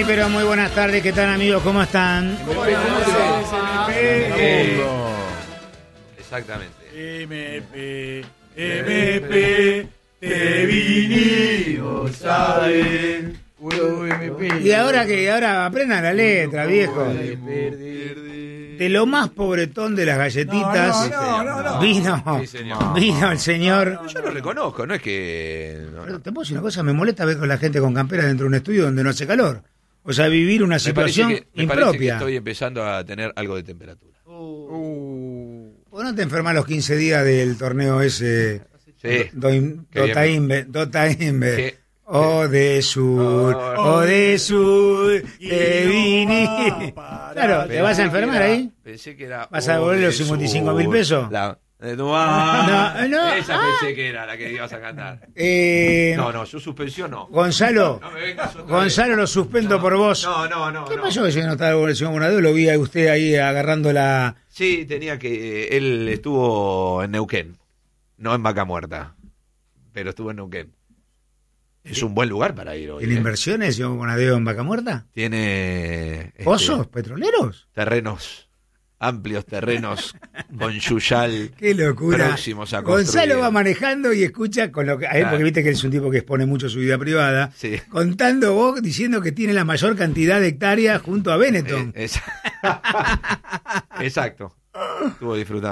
pero muy buenas tardes. ¿Qué tal, amigos? ¿Cómo están? Exactamente. MP, te vinimos a ver. ¿Y ahora qué? Ahora aprendan la letra, viejo. De lo más pobretón de las galletitas No. vino Sí, señor. el señor. Yo lo reconozco, no es que... Pero te puedo decir una cosa, me molesta ver con la gente con campera dentro de un estudio donde no hace calor. O sea, vivir una situación me parece que impropia. estoy empezando a tener algo de temperatura. ¿Por no te enfermas los 15 días del torneo ese? Sí. Dotaimbe. Sí. O de sur, te vine. Claro, ¿te vas a enfermar ahí? Pensé que era... ¿Vas a devolver los 55.000 pesos? No, esa pensé que era la que ibas a cantar. No, yo suspensión no. Gonzalo, No me vengas otra vez. Gonzalo, lo suspendo por vos. No. ¿Qué pasó que no estaba el señor Bonadeo? Lo vi a usted ahí agarrando la... Sí, tenía que... Él estuvo en Neuquén, no en Vaca Muerta, pero estuvo en Neuquén. Es un buen lugar para ir hoy. ¿En inversiones, señor Bonadeo, en Vaca Muerta? Tiene... ¿Pozos? ¿Petroleros? Terrenos, amplios terrenos con Yuyal. ¡Qué locura! Próximos a construir. Gonzalo va manejando y escucha con lo que... a él, porque viste que él es un tipo que expone mucho su vida privada. Sí. Contando vos, diciendo que tiene la mayor cantidad de hectáreas junto a Benetton. Exacto. Estuvo disfrutando.